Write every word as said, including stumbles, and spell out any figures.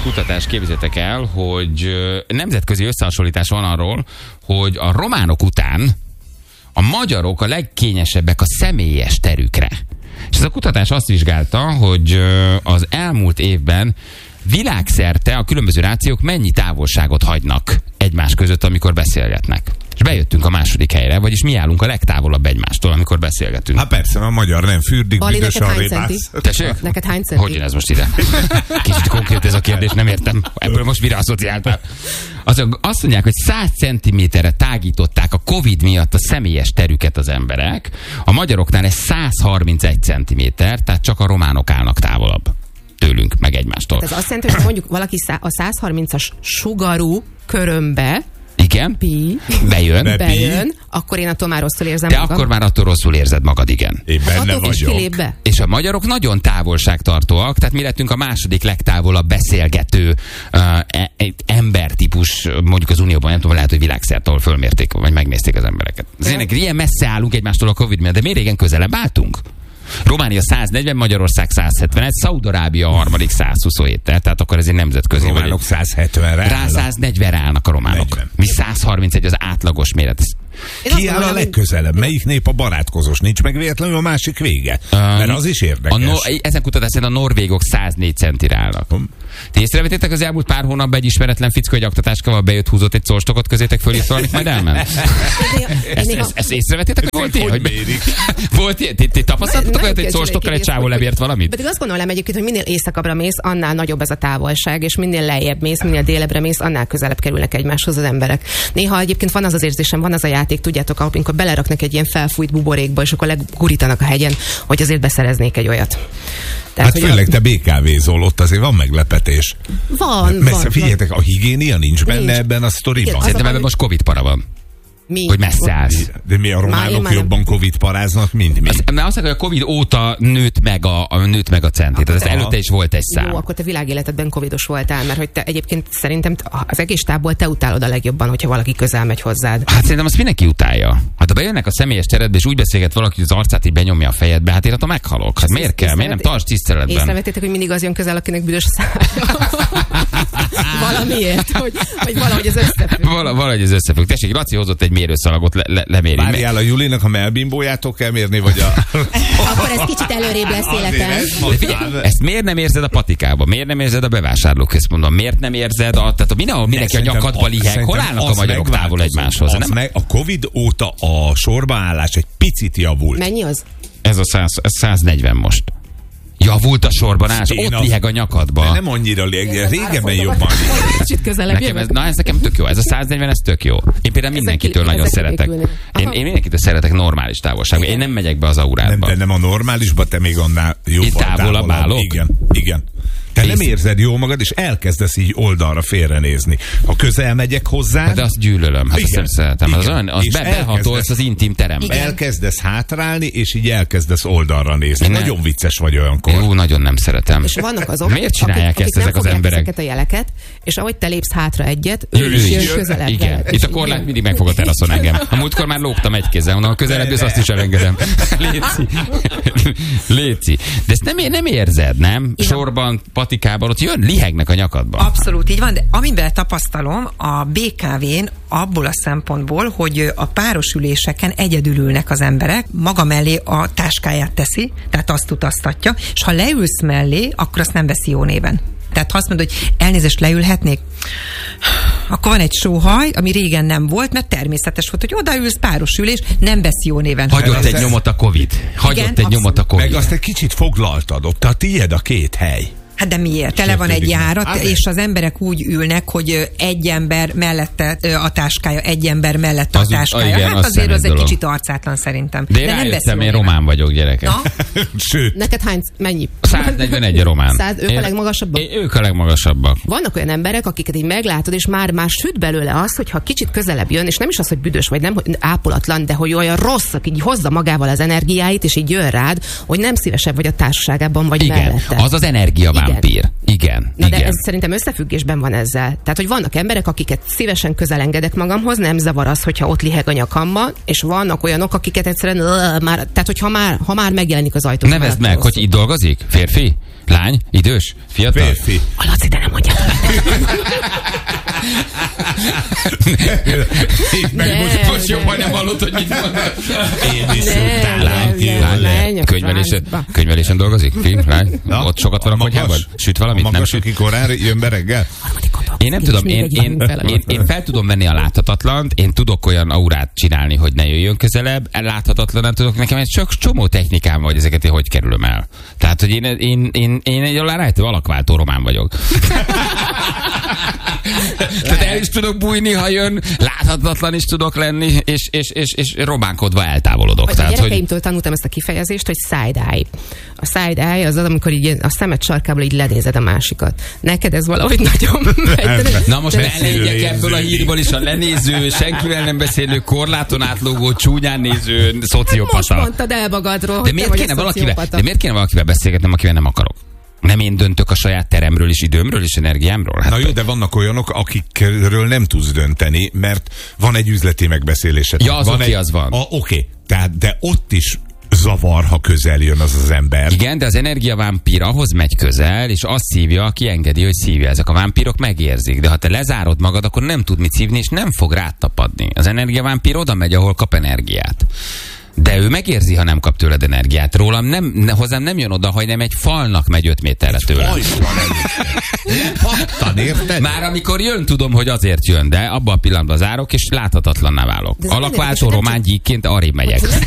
kutatás, képzeljétek el, hogy nemzetközi összehasonlítás van arról, hogy a románok után a magyarok a legkényesebbek a személyes terükre. És ez a kutatás azt vizsgálta, hogy az elmúlt évben világszerte a különböző nációk mennyi távolságot hagynak egymás között, amikor beszélgetnek. És bejöttünk a második helyre, vagyis mi állunk a legtávolabb egymástól, amikor beszélgetünk. Hát persze, a magyar nem fürdik, Bali, büdös neked hány arrébbász. Tessék? Neked hány centi? Hogy jön ez most ide? Kicsit konkrét ez a kérdés, nem értem. Ebből most mire asszociáltál? Azok azt mondják, hogy száz centiméterre tágították a Covid miatt a személyes terüket az emberek. A magyaroknál ez száz harmincegy centiméter, tehát csak a románok állnak távolabb tőlünk, meg egymástól. Ez azt jelenti, hogy mondjuk valaki szá- a száz harmincas sugarú körömbe Igen? pi, Bejön. Be- bejön, akkor én attól már rosszul érzem De magam. akkor már attól rosszul érzed magad, igen. Én benne Attól is vagyok. kilép be. És a magyarok nagyon távolságtartóak, tehát mi lettünk a második legtávolabb beszélgető uh, e- e- embertípus, mondjuk az Unióban, nem tudom, lehet, hogy világszerte, ahol fölmérték, vagy megnézték az embereket. Azért ilyen messze állunk egymástól a Covid miatt, de miért régen közelebb álltunk? Románia száznegyven, Magyarország száz hetvenegy, Szaúd-Arábia a harmadik száz huszonhét, tehát akkor ez egy nemzetközi. Románok száz hetvenre Rá száz negyvenre állnak a románok. negyven. Mi száz harmincegy az átlagos méret. Én azt Ki áll a gondolom, legközelebb? Melyik nép a barátkozós? Nincs meg véletlenül a másik vége? Mert az is A érdekes. no, ezen kutatás szerint a norvégok száz négy centire állnak. Hm. Ti észrevettétek az elmúlt pár hónapban egy ismeretlen fickó egy aktatáskával bejött, húzott egy szolstokot közétek, fölírt valamit, majd elment? Ezt, ezt, ezt észrevettétek, hogy volt ilyen? hogy Hogy mérik? volt ilyen? Ti, ti tapasztaltatok Nem olyat, egy kell szolstokkal egy csinálni, csávó lebért valamit? Pedig azt gondolom egyébként, hogy minél északabbra mész, annál nagyobb ez a távolság, és minél lejjebb mész, minél délebbre mész, annál közelebb kerülnek egymáshoz az emberek. Néha egyébként van az az érzésem, van az a játék, tudjátok, amikor beleraknak egy ilyen felfújt buborékba, és akkor legurítanak a hegyen, hogy azért beszereznék egy olyat. Tehát, Hát hogy főleg te bé ká vézol, ott azért van meglepetés. Van, Messze, van, figyeljetek, a higiénia nincs benne Nincs. ebben a sztoriban. Igen, Szerintem az a- ebben most Covid para van. Mi? Hogy messze állsz. De mi a Már én románok már nem- jobban Covid paráznak, mint mi? Azt, mert azt mondják, hogy a Covid óta nőtt meg a, a, nőtt meg a centi. Tehát ez Aha. előtte is volt egy szám. Jó, akkor te világéletedben covidos voltál, mert hogy te egyébként szerintem az egész tábból te utálod a legjobban, hogyha valaki közel megy hozzád. Hát szerintem azt mindenki utálja. Hát ha bejönnek a személyes teredbe, és úgy beszélget valaki, hogy az arcát így benyomja a fejedbe, hát én attól meghalok. Hát miért kell? Miért nem tarts tiszteletben? Észrevettétek, hogy mindig az jön közel, akinek büdös a szája. Valamiért, hogy, hogy valahogy ez összefügg. Val- valahogy ez összefügg. Tessék, Laci hozott egy mérőszalagot, le- le- leméri. Várjál, a Julinak a melbimbójától kell mérni, vagy a... Akkor ez kicsit előrébb lesz életen. De figyelj, ezt miért nem érzed a patikában? Miért nem érzed a bevásárlóközpontban? Miért nem érzed a... Tehát mindenhol mindenki a Szerintem nyakadba a- liheg. Hol szerintem állnak a az magyarok távol megváltozott. egymáshoz? Az Nem? meg, a Covid óta a sorbaállás egy picit javult. Mennyi az? Ez a száz, ez száznegyven most. Javult a sorban állás, Én ott a- liheg a nyakadba. De nem annyira lég, régebben jobban lég. Kicsit közelebb Nekem ez, jövök. na ez nekem tök jó, ez a száznegyven, ez tök jó. Én például mindenkitől ezek nagyon szeretek. kivékülnek. Én, Aha. én mindenkitől szeretek normális távolságban. Én nem megyek be az Nem, aurádba. de nem a normálisba, te még annál jobban távolabb állok? Igen, igen. Te nem Ész- érzed jó magad, és elkezdesz így oldalra félrenézni. Ha közel megyek hozzá, De azt gyűlölöm, hát azt nem szeretem. Az, igen. olyan, az És be, behatolsz elkezdesz- az intim terembe. elkezdesz hátrálni, és így elkezdesz oldalra nézni. Én nem- Nagyon vicces vagy olyankor. Jó, nagyon nem szeretem. És vannak azok, Miért csinálják akik, ezt akik ezek nem az fogják emberek? ezeket a jeleket, és ahogy te lépsz hátra egyet, ő, Ő is is. jön közelebb. Igen. veled. Itt a korlát mindig megfog a teraszon engem. A múltkor már lógtam egy kézzel, onnan a közelebb, és azt is elengedem. Léci. Léci. De ezt nem, nem érzed, nem? Sorban, patikában, ott jön, lihegnek a nyakadban. Abszolút így van, de amiben tapasztalom a bé ká vén abból a szempontból, hogy a párosüléseken egyedül ülnek az emberek, maga mellé a táskáját teszi, tehát azt utaztatja, és ha leülsz mellé, akkor azt nem veszi jó néven. Tehát ha azt mondod, hogy elnézést, leülhetnék, akkor van egy sóhaj, ami régen nem volt, mert természetes volt, hogy odaülsz, páros ülés, nem vesz jó néven. Hagyott egy ez- nyomot a Covid. Hagyott Igen, egy nyomot a abszolút. Covid. Meg azt egy kicsit foglaltad ott, a tiéd a két hely. Hát de miért? Tele van egy Sértődik meg. járat, Hát, és az emberek úgy ülnek, hogy ö, egy ember mellette ö, a táskája, egy ember mellette Az a úgy- táskája. igen, hát az azért szemét az egy dolog. kicsit arcátlan szerintem. De én nem veszi rájöttem, jó én néven. román vagyok, gyerekek. Na? Sőt, Neked hány, mennyi? száznegyvenegy a román. Száz, ők a Én- legmagasabbak? Én- Ők a legmagasabbak. Vannak olyan emberek, akiket így meglátod, és már már süt belőle az, hogyha kicsit közelebb jön, és nem is az, hogy büdös vagy, nem hogy ápolatlan, de hogy olyan rossz, aki így hozza magával az energiáit, és így jön rád, hogy nem szívesebb vagy a társaságában, vagy Igen, mellette. az az energiaválság. vámpír. Igen, Na igen. de ez szerintem összefüggésben van ezzel. Tehát, hogy vannak emberek, akiket szívesen közel engedek magamhoz, nem zavar az, hogyha ott liheg a nyakamban, és vannak olyanok, akiket egyszerűen uh, már, tehát, hogy ha már, ha már megjelenik az ajtó. Nevezd meg, hogy itt dolgozik? Férfi? Lány? Idős? Fiatal? Férfi. A Laci, de nem mondja. Meg most, Nem, Most jobban nem hallott, hogy mit mondod. én is Nem, utálom. nem, nem, menj a Könyvelésen, francba. könyvelésen dolgozik? Fi? Lány? Na, Ott sokat van a magas- konyhában? Süt valamit? A Nem magas, süt? aki korán jön be reggel? Én nem tudom, én, én, én, én fel tudom venni a láthatatlant, én tudok olyan aurát csinálni, hogy ne jöjjön közelebb, láthatatlan nem tudok, nekem egy csak csomó technikám van, hogy ezeket én hogy kerülöm el. Tehát, hogy én, én, én, én egy alárájtó alakváltó román vagyok. Tehát el is tudok bújni, ha jön, láthatatlan is tudok lenni, és, és, és, és robánkodva eltávolodok. A Tehát, hogy... gyerekeimtől tanultam ezt a kifejezést, hogy side-eye. A side-eye az az, amikor így a szemed sarkából így lenézed a másikat. Neked ez valahogy nagyon megy. Na most De- ne legyek ebből a hírből is a lenéző, senkivel nem beszélő, korláton átlógó, csúnyán néző Most szociopata. mondtad el magadról, De hogy miért, te vagy kéne a valakivel, szociopata. de miért kéne valakivel beszélgetnem, akivel nem akarok? Nem én döntök a saját teremről és időmről és energiámról? Hát Na jó, de vannak olyanok, akikről nem tudsz dönteni, mert van egy üzleti megbeszélésed. Ja, az van oké, egy, az van. A, oké, tehát, de ott is zavar, ha közel jön az az ember. igen, de az energiavámpír ahhoz megy közel, és azt szívja, aki engedi, hogy szívja. Ezek a vámpírok megérzik, de ha te lezárod magad, akkor nem tud mit szívni, és nem fog rád tapadni. Az energiavámpír oda megy, ahol kap energiát. De ő megérzi, ha nem kap tőled energiát. Rólam nem, ne, hozzám nem jön oda, hogy nem egy falnak megy öt méterre tőle. Pattan, érted? Már amikor jön, tudom, hogy azért jön, de abban a pillanatban zárok, és láthatatlanná válok. De ez Alakváltó érdekes, hogy nem román gyíkként arrébb megyek.